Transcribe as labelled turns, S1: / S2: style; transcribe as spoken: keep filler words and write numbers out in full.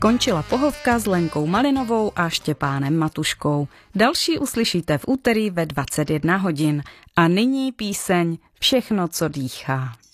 S1: Skončila pohovka s Lenkou Malinovou a Štěpánem Matuškou. Další uslyšíte v úterý ve dvacet jedna hodin. A nyní píseň Všechno, co dýchá.